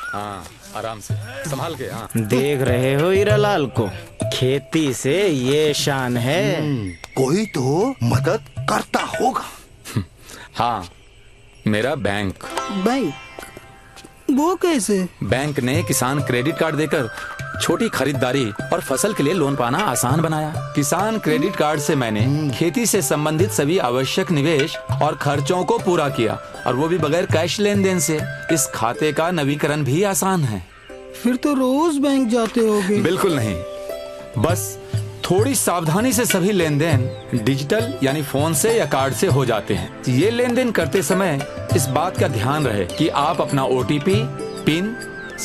हाँ, आराम से, संभाल के। हाँ, देख रहे हो हीरालाल को, खेती से ये शान है। कोई तो मदद करता होगा। हाँ, मेरा बैंक। बैंक? वो कैसे? बैंक ने किसान क्रेडिट कार्ड देकर छोटी खरीदारी और फसल के लिए लोन पाना आसान बनाया। किसान क्रेडिट कार्ड से मैंने खेती से संबंधित सभी आवश्यक निवेश और खर्चों को पूरा किया, और वो भी बगैर कैश लेन देन से। इस खाते का नवीकरण भी आसान है। फिर तो रोज बैंक जाते होगे। बिल्कुल नहीं, बस थोड़ी सावधानी से सभी लेन देन डिजिटल यानी फोन से या कार्ड से हो जाते हैं। ये लेन देन करते समय इस बात का ध्यान रहे कि आप अपना OTP, पिन